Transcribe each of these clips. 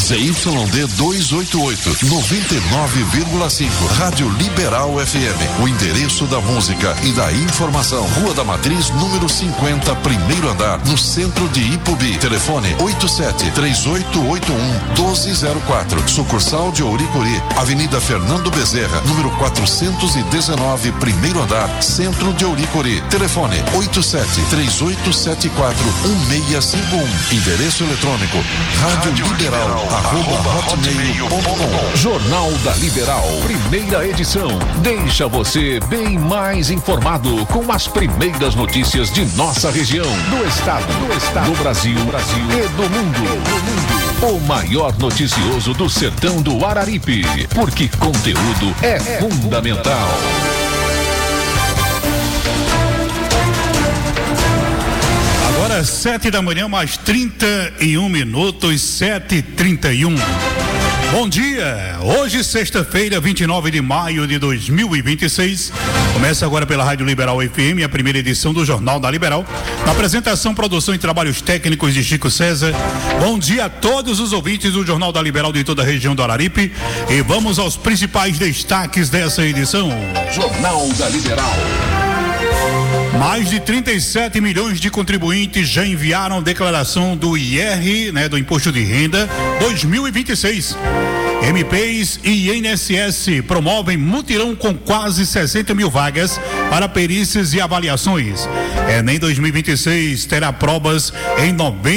ZYD 288, 99,5. Rádio Liberal FM. O endereço da música e da informação. Rua da Matriz, número 50, primeiro andar, no centro de Ipubi. Telefone 87-3881-1204. Sucursal de Ouricuri, Avenida Fernando Bezerra, número 419, primeiro andar, centro de Ouricuri. Telefone 87-3874-1651. Endereço eletrônico radioliberal@hotmail.com. Jornal da Liberal, primeira edição. Deixa você bem mais informado com as primeiras notícias de nossa região, do estado, do Brasil e do mundo. O maior noticioso do sertão do Araripe, porque conteúdo é fundamental. Agora 7h, mais 31 minutos, 7h31. Bom dia, hoje sexta-feira, 29 de maio de 2026, começa agora pela Rádio Liberal FM, a primeira edição do Jornal da Liberal, na apresentação, produção e trabalhos técnicos de Chico César. Bom dia a todos os ouvintes do Jornal da Liberal de toda a região do Araripe, e vamos aos principais destaques dessa edição. Jornal da Liberal. Mais de 37 milhões de contribuintes já enviaram declaração do IR, do Imposto de Renda 2026. MPs e INSS promovem mutirão com quase 60 mil vagas para perícias e avaliações. Enem 2026 terá provas em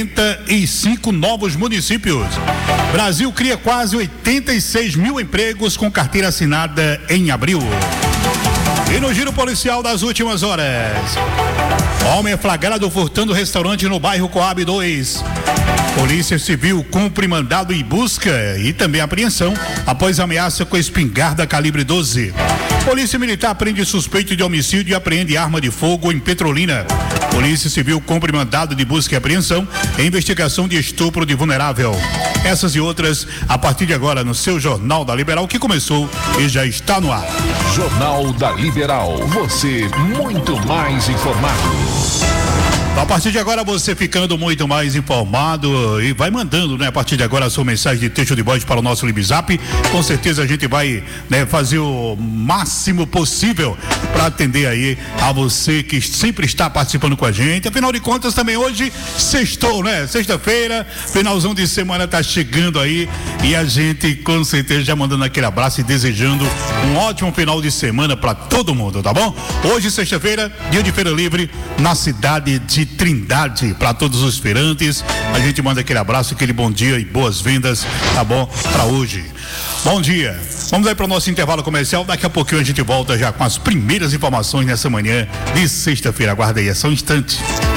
95 novos municípios. Brasil cria quase 86 mil empregos com carteira assinada em abril. E no giro policial das últimas horas, homem é flagrado furtando restaurante no bairro Coab 2. Polícia Civil cumpre mandado em busca e também apreensão após ameaça com espingarda calibre 12. Polícia Militar prende suspeito de homicídio e apreende arma de fogo em Petrolina. Polícia Civil cumpre mandado de busca e apreensão em investigação de estupro de vulnerável. Essas e outras a partir de agora no seu Jornal da Liberal, que começou e já está no ar. Jornal da Liberal, você muito mais informado. A partir de agora você ficando muito mais informado e vai mandando, a partir de agora a sua mensagem de texto de voz para o nosso LibZap. Com certeza a gente vai, fazer o máximo possível para atender aí a você que sempre está participando com a gente. Afinal de contas, também hoje sextou, Sexta-feira, finalzão de semana tá chegando aí e a gente com certeza já mandando aquele abraço e desejando um ótimo final de semana para todo mundo, tá bom? Hoje, sexta-feira, dia de feira livre na cidade de Trindade, para todos os feirantes. A gente manda aquele abraço, aquele bom dia e boas vendas, tá bom? Para hoje. Bom dia. Vamos aí para o nosso intervalo comercial. Daqui a pouquinho a gente volta já com as primeiras informações nessa manhã de sexta-feira. Aguarda aí, é só um instante.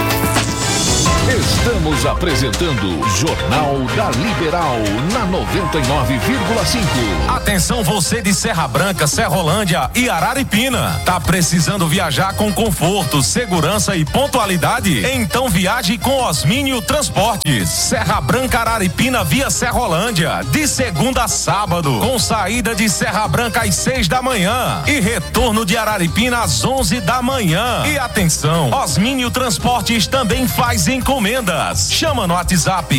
Estamos apresentando Jornal da Liberal na 99,5. Atenção você de Serra Branca, Serrolândia e Araripina. Tá precisando viajar com conforto, segurança e pontualidade? Então viaje com Osmínio Transportes. Serra Branca, Araripina via Serrolândia, de segunda a sábado, com saída de Serra Branca às 6 da manhã e retorno de Araripina às 11 da manhã. E atenção, Osmínio Transportes também faz encomendas. Chama no WhatsApp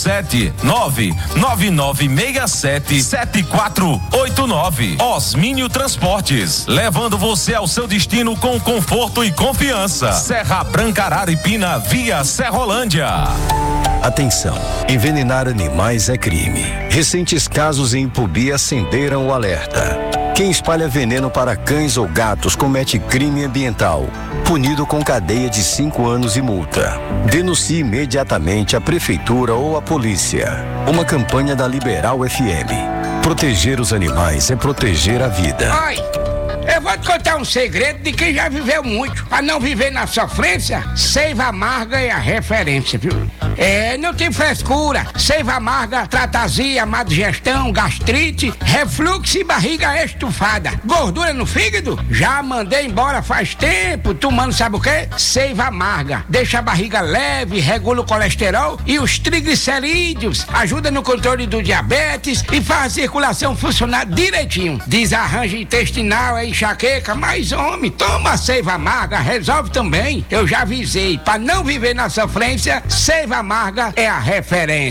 87999677489. Osmínio Transportes, levando você ao seu destino com conforto e confiança. Serra Branca, Araripina via Serrolândia. Atenção, envenenar animais é crime. Recentes casos em Ipubi acenderam o alerta. Quem espalha veneno para cães ou gatos comete crime ambiental, punido com cadeia de 5 anos e multa. Denuncie imediatamente a prefeitura ou a polícia. Uma campanha da Liberal FM. Proteger os animais é proteger a vida. Oi, eu vou te contar um segredo de quem já viveu muito. Para não viver na sofrência, Seiva Amarga é a referência, viu? Não tem frescura. Seiva Amarga trata azia, má digestão, gastrite, refluxo e barriga estufada. Gordura no fígado? Já mandei embora faz tempo, tomando sabe o quê? Seiva Amarga. Deixa a barriga leve, regula o colesterol e os triglicerídeos, ajuda no controle do diabetes e faz a circulação funcionar direitinho. Desarranjo intestinal, enxaqueca, mas homem, toma Seiva Amarga, resolve também. Eu já avisei, para não viver na sofrência, Seiva Amarga é a referência.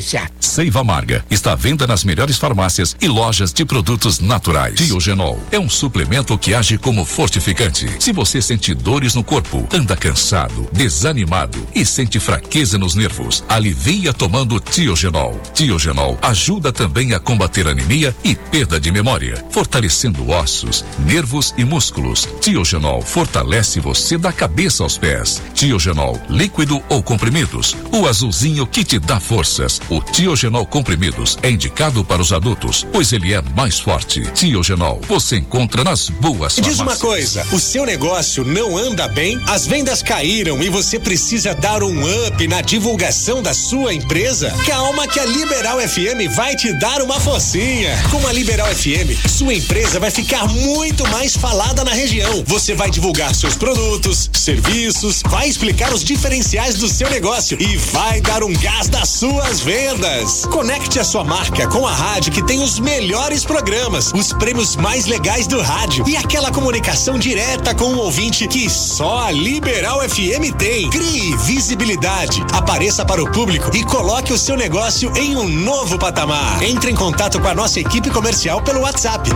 Seiva Amarga está à venda nas melhores farmácias e lojas de produtos naturais. Tiogenol é um suplemento que age como fortificante. Se você sente dores no corpo, anda cansado, desanimado e sente fraqueza nos nervos, alivia tomando Tiogenol. Tiogenol ajuda também a combater anemia e perda de memória, fortalecendo ossos, nervos e músculos. Tiogenol fortalece você da cabeça aos pés. Tiogenol, líquido ou comprimidos, o azulzinho que te dá forças. O Tiogenol comprimidos é indicado para os adultos, pois ele é mais forte. Tiogenol, você encontra nas boas farmácias. Diz uma coisa, o seu negócio não anda bem? As vendas caíram e você precisa dar um up na divulgação da sua empresa? Calma que a Liberal FM vai te dar uma forcinha. Com a Liberal FM, sua empresa vai ficar muito mais falada na região. Você vai divulgar seus produtos, serviços, vai explicar os diferenciais do seu negócio e vai dar um gás das suas vendas. Conecte a sua marca com a rádio que tem os melhores programas, os prêmios mais legais do rádio e aquela comunicação direta com o ouvinte que só a Liberal FM tem. Crie visibilidade, apareça para o público e coloque o seu negócio em um novo patamar. Entre em contato com a nossa equipe comercial pelo WhatsApp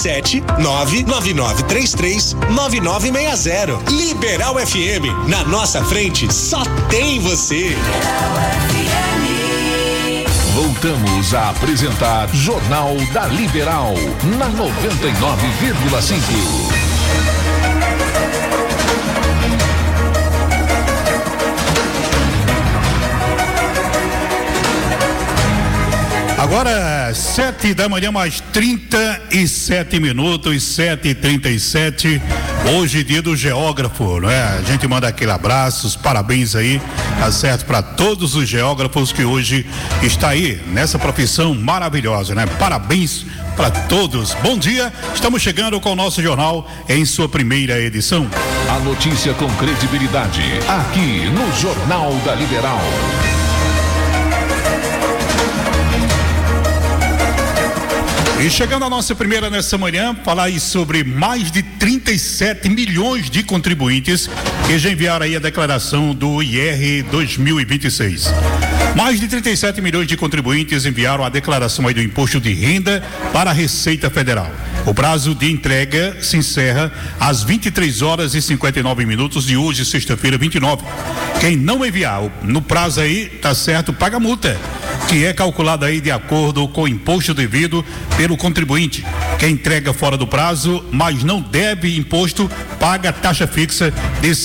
87999339960. Liberal FM, na nossa frente só tem você. Voltamos a apresentar Jornal da Liberal na 99,5. Agora, 7 da manhã, mais 37 minutos, 7h37. Hoje, dia do geógrafo, né? A gente manda aquele abraço, os parabéns aí, tá certo? Para todos os geógrafos que hoje está aí nessa profissão maravilhosa, né? Parabéns para todos. Bom dia, estamos chegando com o nosso jornal em sua primeira edição. A notícia com credibilidade, aqui no Jornal da Liberal. E chegando a nossa primeira nessa manhã, falar aí sobre mais de 37 milhões de contribuintes que já enviaram aí a declaração do IR 2026. Mais de 37 milhões de contribuintes enviaram a declaração aí do Imposto de Renda para a Receita Federal. O prazo de entrega se encerra às 23h59 de hoje, sexta-feira, 29. Quem não enviar no prazo aí, tá certo, paga multa, que é calculada aí de acordo com o imposto devido pelo contribuinte. Quem entrega fora do prazo, mas não deve imposto, paga taxa fixa de R$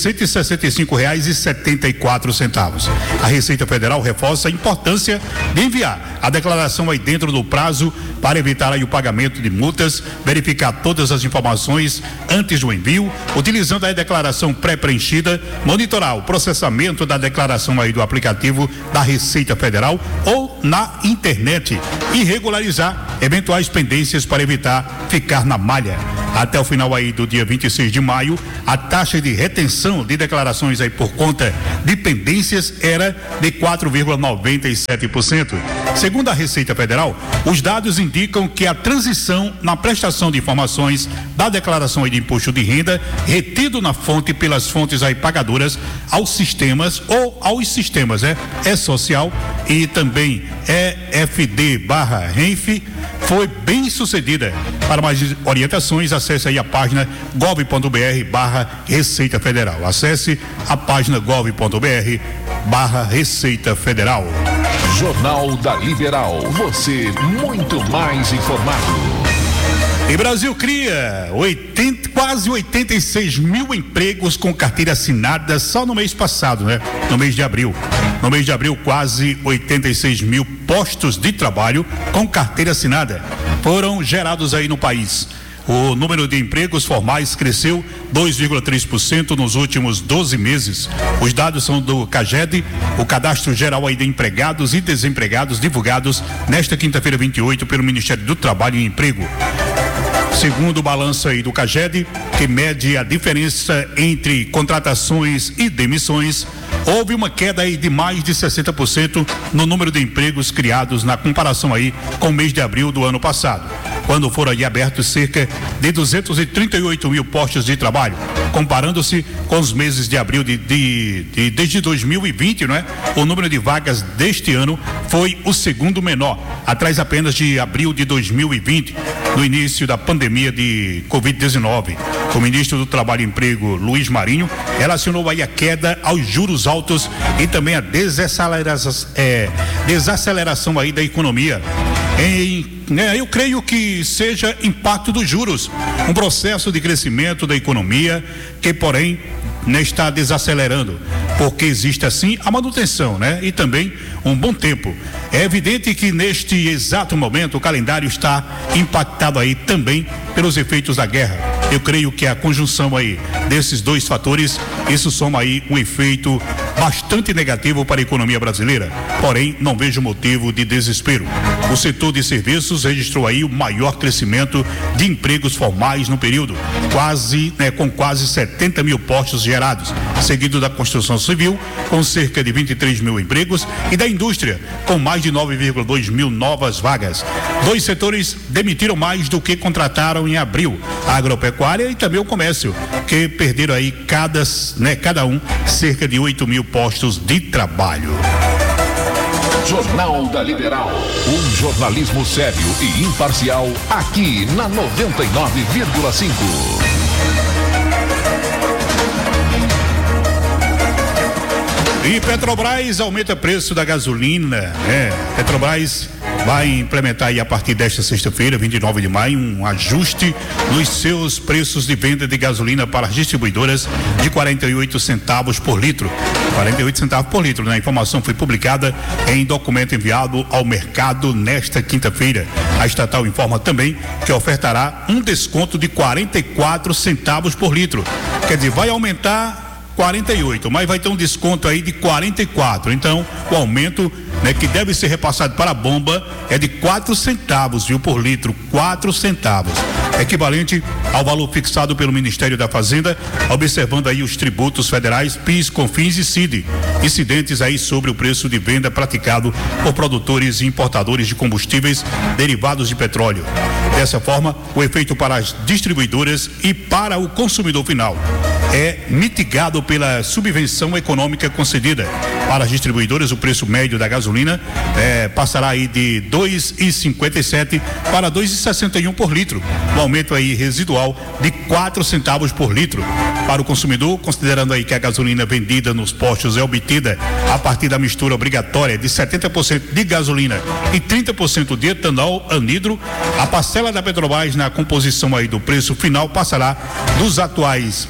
165,74. A Receita Federal reforça a importância de enviar a declaração aí dentro do prazo para evitar aí o pagamento de multas, verificar todas as informações antes do envio, utilizando a declaração pré-preenchida, monitorar o processamento da declaração aí do aplicativo da Receita Federal ou na internet e regularizar eventuais pendências para evitar ficar na malha. Até o final aí do dia 26 de maio, a taxa de retenção de declarações aí por conta de pendências era de 4,97%. Segundo a Receita Federal, os dados indicam que a transição na prestação de informações da declaração aí de imposto de renda retido na fonte pelas fontes aí pagadoras aos sistemas ou aos sistemas E-Social e também EFD/RENF foi bem sucedida. Para mais orientações, acesse aí a página gov.br/Receita Federal. Acesse a página gov.br/Receita Federal. Jornal da Liberal, você muito mais informado. E Brasil cria quase 86 mil empregos com carteira assinada só no mês passado, né? No mês de abril. No mês de abril, quase 86 mil postos de trabalho com carteira assinada foram gerados aí no país. O número de empregos formais cresceu 2,3% nos últimos 12 meses. Os dados são do CAGED, o Cadastro Geral aí de Empregados e Desempregados, divulgados nesta quinta-feira 28 pelo Ministério do Trabalho e Emprego. Segundo o balanço aí do CAGED, que mede a diferença entre contratações e demissões, houve uma queda aí de mais de 60% no número de empregos criados na comparação aí com o mês de abril do ano passado. quando foram aí abertos cerca de 238 mil postos de trabalho, comparando-se com os meses de abril desde 2020, não é? O número de vagas deste ano foi o segundo menor, atrás apenas de abril de 2020, no início da pandemia de Covid-19. O ministro do Trabalho e Emprego, Luiz Marinho, relacionou aí a queda aos juros altos e também a desaceleração aí da economia. Eu creio que seja impacto dos juros, um processo de crescimento da economia que, porém, está desacelerando, porque existe assim a manutenção, né? E também um bom tempo. É evidente que neste exato momento o calendário está impactado aí também pelos efeitos da guerra. Eu creio que a conjunção aí desses dois fatores, isso soma aí um efeito bastante negativo para a economia brasileira. Porém, não vejo motivo de desespero. O setor de serviços registrou aí o maior crescimento de empregos formais no período, com quase 70 mil postos gerados, seguido da construção civil, com cerca de 23 mil empregos, e da indústria, com mais de 9,2 mil novas vagas. Dois setores demitiram mais do que contrataram em abril: a agropecuária e também o comércio, que perderam aí cada um cerca de 8 mil postos de trabalho. Jornal da Liberal, um jornalismo sério e imparcial aqui na 99,5. E Petrobras aumenta o preço da gasolina. Petrobras vai implementar aí a partir desta sexta-feira, 29 de maio, um ajuste nos seus preços de venda de gasolina para as distribuidoras de 48 centavos por litro. 48 centavos por litro, né? A informação foi publicada em documento enviado ao mercado nesta quinta-feira. A estatal informa também que ofertará um desconto de 44 centavos por litro. Quer dizer, vai aumentar 48, mas vai ter um desconto aí de 44. Então, o aumento, que deve ser repassado para a bomba é de 4 centavos, por litro, 4 centavos. Equivalente ao valor fixado pelo Ministério da Fazenda, observando aí os tributos federais, PIS, CONFINS e CID, incidentes aí sobre o preço de venda praticado por produtores e importadores de combustíveis derivados de petróleo. Dessa forma, o efeito para as distribuidoras e para o consumidor final é mitigado pela subvenção econômica concedida. Para as distribuidoras, o preço médio da gasolina passará aí de 2,57 para 2,61 por litro, um aumento aí residual de 4 centavos por litro. Para o consumidor, considerando aí que a gasolina vendida nos postos é obtida a partir da mistura obrigatória de 70% de gasolina e 30% de etanol anidro, a parcela da Petrobras na composição aí do preço final passará dos atuais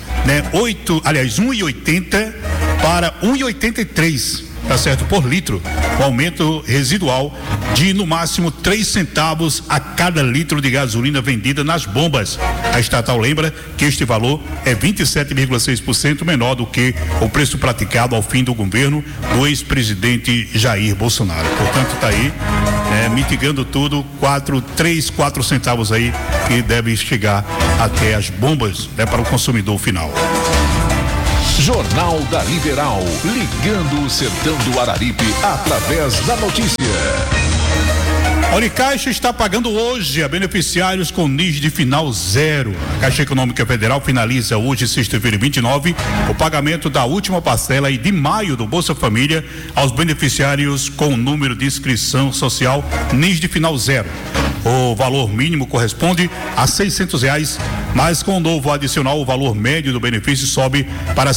1,80 para 1,83, tá certo, por litro, um aumento residual de no máximo 3 centavos a cada litro de gasolina vendida nas bombas. A estatal lembra que este valor é 27,6% menor do que o preço praticado ao fim do governo do ex-presidente Jair Bolsonaro. Portanto, está aí mitigando tudo, 4 centavos aí que deve chegar até as bombas, para o consumidor final. Jornal da Liberal, ligando o sertão do Araripe através da notícia. A Unicaixa está pagando hoje a beneficiários com NIS de final zero. A Caixa Econômica Federal finaliza hoje, sexta-feira, 29, o pagamento da última parcela de maio do Bolsa Família aos beneficiários com número de inscrição social NIS de final zero. O valor mínimo corresponde a R$600, mas com o novo adicional, o valor médio do benefício sobe para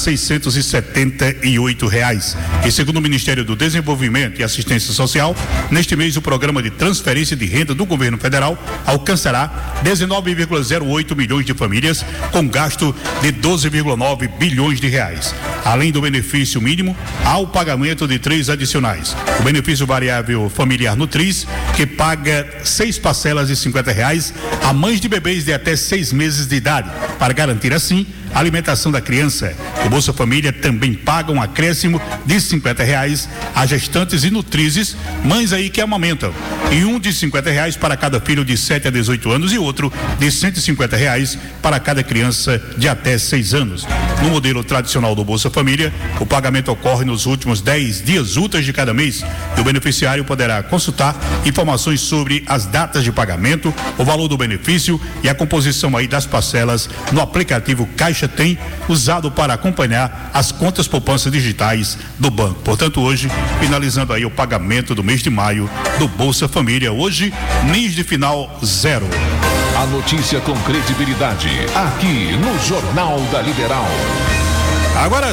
R$678. E segundo o Ministério do Desenvolvimento e Assistência Social, neste mês o programa de transferência de renda do governo federal alcançará 19,08 milhões de famílias, com gasto de 12,9 bilhões de reais. Além do benefício mínimo, há o pagamento de 3 adicionais. O benefício variável familiar Nutris, que paga 6 parcelas de R$50 a mães de bebês de até 6 meses de idade, para garantir assim a alimentação da criança. O Bolsa Família também paga um acréscimo de R$50 a gestantes e nutrizes, mães aí que amamentam, e um de R$50 para cada filho de 7 a 18 anos e outro de R$150 para cada criança de até 6 anos. No modelo tradicional do Bolsa Família, o pagamento ocorre nos últimos 10 dias úteis de cada mês e o beneficiário poderá consultar informações sobre as datas de pagamento, o valor do benefício e a composição aí das parcelas no aplicativo Caixa Tem, usado para acompanhar as contas poupanças digitais do banco. Portanto, hoje, finalizando aí o pagamento do mês de maio do Bolsa Família. Hoje, mês de final 0. A notícia com credibilidade, aqui no Jornal da Liberal. Agora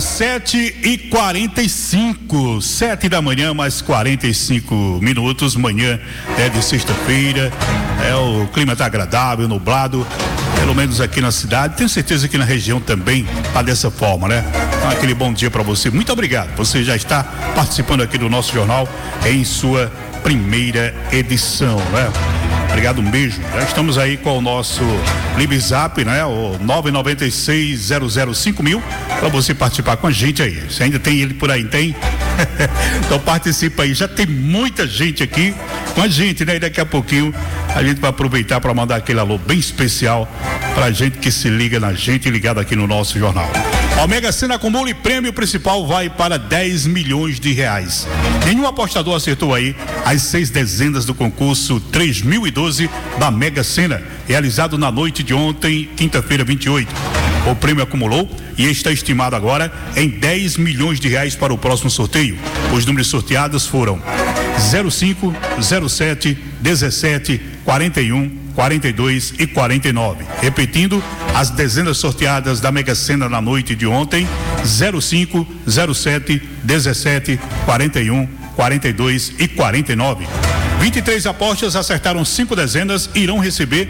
7h45, 7 da manhã, mais 45 minutos. Manhã é de sexta-feira, o clima está agradável, nublado, pelo menos aqui na cidade. Tenho certeza que na região também está dessa forma, né? Então, aquele bom dia para você. Muito obrigado. Você já está participando aqui do nosso jornal em sua primeira edição, né? Obrigado, um beijo. Já estamos aí com o nosso Libzap, né? O 996005000 para você participar com a gente aí. Você ainda tem ele por aí, tem? Então participa aí. Já tem muita gente aqui com a gente, né? E daqui a pouquinho a gente vai aproveitar para mandar aquele alô bem especial pra gente que se liga na gente, ligado aqui no nosso jornal. A Mega Sena acumula e prêmio principal vai para 10 milhões de reais. Nenhum apostador acertou aí as 6 dezenas do concurso 3012 da Mega Sena, realizado na noite de ontem, quinta-feira 28. O prêmio acumulou e está estimado agora em 10 milhões de reais para o próximo sorteio. Os números sorteados foram 05, 07, 17, 41, 42 e 49. Repetindo, as dezenas sorteadas da Mega Sena na noite de ontem: 05, 07, 17, 41, 42 e 49. 23 apostas acertaram 5 dezenas e irão receber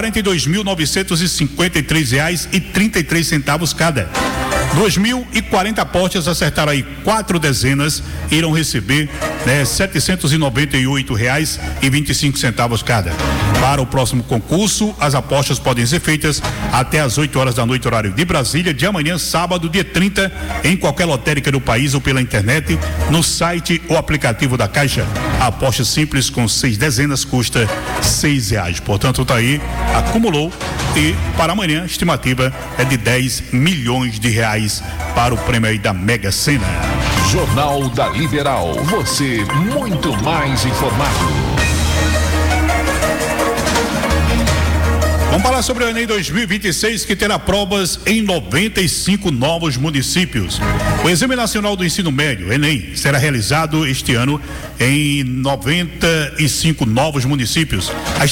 R$42.953,33 cada. 2.040 apostas acertaram aí 4 dezenas e irão receber R$798,25 cada. Para o próximo concurso, as apostas podem ser feitas até às 8 horas da noite, horário de Brasília, de amanhã, sábado, dia 30, em qualquer lotérica do país ou pela internet, no site ou aplicativo da Caixa. A aposta simples com 6 dezenas custa R$6. Portanto, tá aí, acumulou e para amanhã a estimativa é de 10 milhões de reais para o prêmio aí da Mega Sena. Jornal da Liberal, você muito mais informado. Vamos falar sobre o Enem 2026, que terá provas em 95 novos municípios. O Exame Nacional do Ensino Médio, Enem, será realizado este ano em 95 novos municípios. A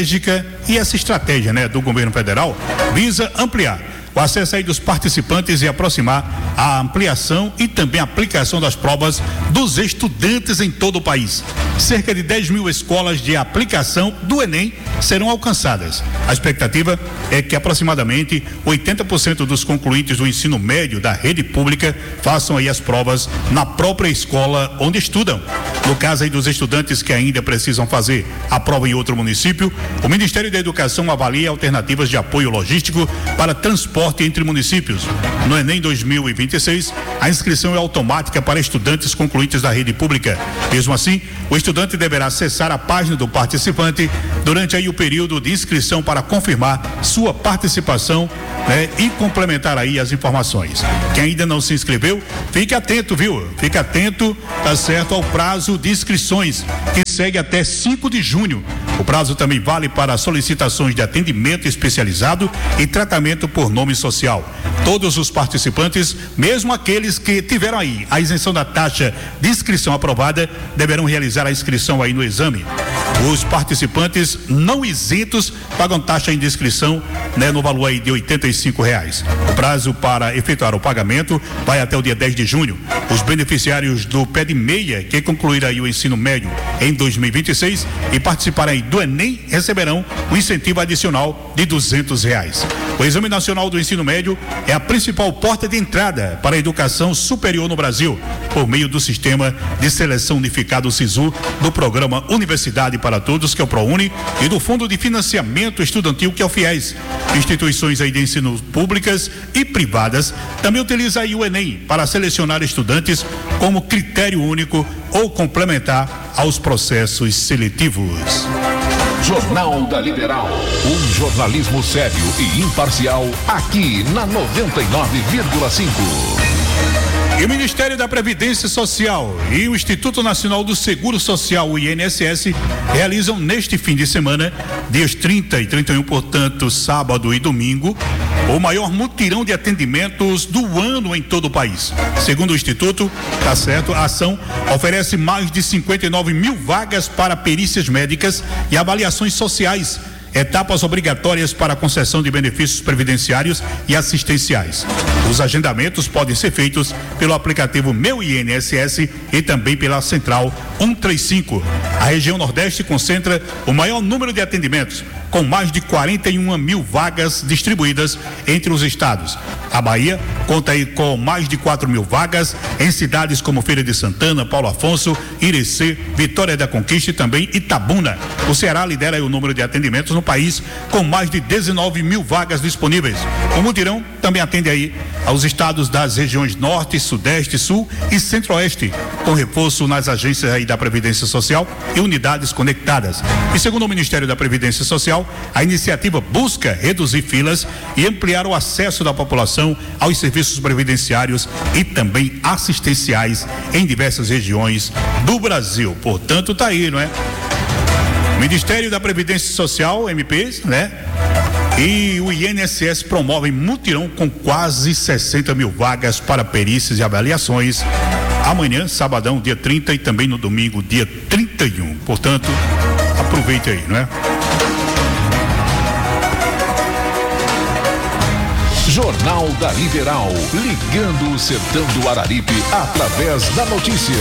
estratégia do governo federal visa ampliar o acesso aí dos participantes e aproximar a ampliação e também a aplicação das provas dos estudantes em todo o país. Cerca de 10 mil escolas de aplicação do Enem serão alcançadas. A expectativa é que aproximadamente 80% dos concluintes do ensino médio da rede pública façam aí as provas na própria escola onde estudam. No caso aí dos estudantes que ainda precisam fazer a prova em outro município, o Ministério da Educação avalia alternativas de apoio logístico para transporte entre municípios. No Enem 2026, a inscrição é automática para estudantes concluintes da rede pública. Mesmo assim, o estudante deverá acessar a página do participante durante aí o período de inscrição para confirmar sua participação, e complementar aí as informações. Quem ainda não se inscreveu, fique atento, viu? Fique atento, tá certo, ao prazo de inscrições, que segue até 5 de junho. O prazo também vale para solicitações de atendimento especializado e tratamento por nome social. Todos os participantes, mesmo aqueles que tiveram aí a isenção da taxa de inscrição aprovada, deverão realizar a inscrição aí no exame. Os participantes não isentos pagam taxa de inscrição, no valor aí de R$85. O prazo para efetuar o pagamento vai até o dia 10 de junho. Os beneficiários do Pé de Meia, que concluíram aí o ensino médio em 2026 e participarem do Enem, receberão um incentivo adicional de R$200. O Exame Nacional do Ensino Médio é a principal porta de entrada para a educação superior no Brasil, por meio do Sistema de Seleção Unificado SISU, do Programa Universidade para Todos, que é o ProUni, e do Fundo de Financiamento Estudantil, que é o FIES. Instituições aí de ensino públicas e privadas também utilizam aí o Enem para selecionar estudantes como critério único ou complementar aos processos seletivos. Jornal da Liberal. Um jornalismo sério e imparcial aqui na 99,5. E o Ministério da Previdência Social e o Instituto Nacional do Seguro Social, o INSS, realizam neste fim de semana, dias 30 e 31, portanto, sábado e domingo, o maior mutirão de atendimentos do ano em todo o país. Segundo o Instituto, tá certo, a ação oferece mais de 59 mil vagas para perícias médicas e avaliações sociais, etapas obrigatórias para a concessão de benefícios previdenciários e assistenciais. Os agendamentos podem ser feitos pelo aplicativo Meu INSS e também pela Central 135. A região Nordeste concentra o maior número de atendimentos, com mais de 41 mil vagas distribuídas entre os estados. A Bahia conta aí com mais de 4 mil vagas em cidades como Feira de Santana, Paulo Afonso, Irecê, Vitória da Conquista e também Itabuna. O Ceará lidera aí o número de atendimentos no país, com mais de 19 mil vagas disponíveis. O mutirão também atende aí aos estados das regiões Norte, Sudeste, Sul e Centro-Oeste, com reforço nas agências aí da Previdência Social e unidades conectadas. E segundo o Ministério da Previdência Social, a iniciativa busca reduzir filas e ampliar o acesso da população aos serviços previdenciários e também assistenciais em diversas regiões do Brasil. Portanto, tá aí, não é? Ministério da Previdência Social, MPs, né? E o INSS promovem mutirão com quase 60 mil vagas para perícias e avaliações. Amanhã, sabadão, dia 30 e também no domingo, dia 31. Portanto, aproveite aí, não é? Jornal da Liberal, ligando o sertão do Araripe através da notícia.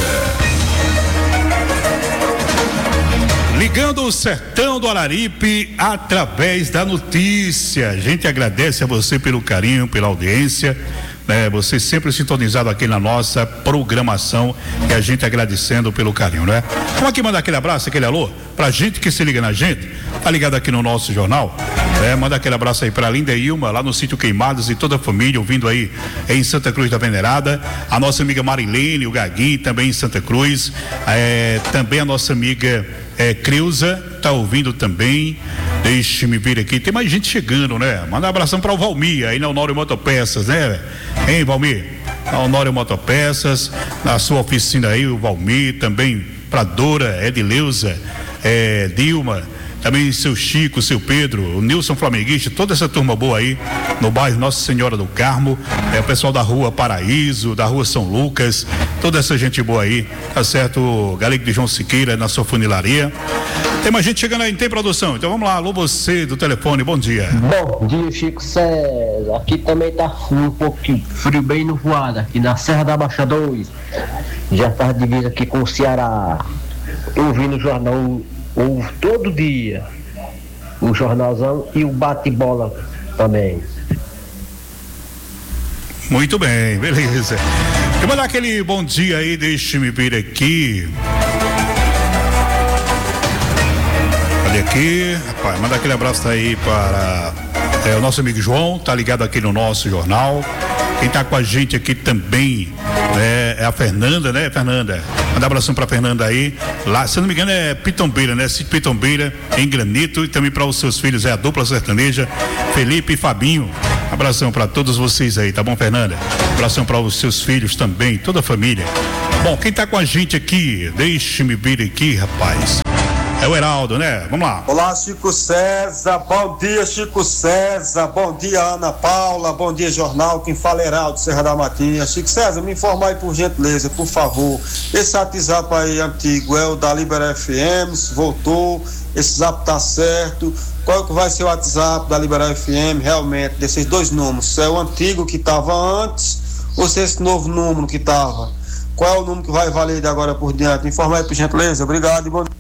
Ligando o sertão do Araripe através da notícia. A gente agradece a você pelo carinho, pela audiência, né? Você sempre sintonizado aqui na nossa programação e a gente agradecendo pelo carinho, né? Vamos aqui mandar aquele abraço, aquele alô pra gente que se liga na gente, tá ligado aqui no nosso jornal. Manda aquele abraço aí pra Linda Ilma, lá no sítio Queimados, e toda a família ouvindo aí em Santa Cruz da Venerada. A nossa amiga Marilene, o Gaguinho, também em Santa Cruz. Também a nossa amiga Creuza tá ouvindo também. Deixe-me ver aqui, tem mais gente chegando, né? Manda um abração para o Valmir, aí na Honório Motopeças, né? Hein, Valmir? Na Honório Motopeças, na sua oficina aí, o Valmir, também pra Dora, Edileuza, Dilma, também seu Chico, seu Pedro, o Nilson Flamenguista, toda essa turma boa aí no bairro Nossa Senhora do Carmo, o pessoal da Rua Paraíso, da Rua São Lucas, toda essa gente boa aí, tá certo? O Galego de João Siqueira na sua funilaria. Tem mais gente chegando aí, tem produção? Então vamos lá, alô você do telefone, bom dia. Bom dia, Chico César. Aqui também tá frio, um pouquinho frio, bem no voado, aqui na Serra da Baixa 2. Já tá divisa aqui com o Ceará. Ouvindo o jornal, ouvo todo dia o jornalzão e o bate-bola também. Muito bem, beleza. Eu vou dar aquele bom dia aí, deixe-me ver aqui. Olha aqui, rapaz, manda aquele abraço aí para o nosso amigo João, tá ligado aqui no nosso jornal. Quem tá com a gente aqui também é a Fernanda, né, Fernanda? Manda um abração pra Fernanda aí. Lá, se eu não me engano, é Pitombeira, né? Sítio Pitombeira, em Granito, e também para os seus filhos, a dupla sertaneja, Felipe e Fabinho. Abração para todos vocês aí, tá bom, Fernanda? Abração para os seus filhos também, toda a família. Bom, quem tá com a gente aqui, deixe-me vir aqui, rapaz. É o Heraldo, né? Vamos lá. Olá, Chico César. Bom dia, Chico César. Bom dia, Ana Paula. Bom dia, jornal. Quem fala é Heraldo, Serra da Matinha. Chico César, me informa aí por gentileza, por favor. Esse WhatsApp aí antigo é o da Libera FM, se voltou, esse zap tá certo. Qual que vai ser o WhatsApp da Libera FM realmente, desses dois números? Se é o antigo que estava antes ou se é esse novo número que estava? Qual é o número que vai valer de agora por diante? Me informa aí por gentileza. Obrigado e bom dia.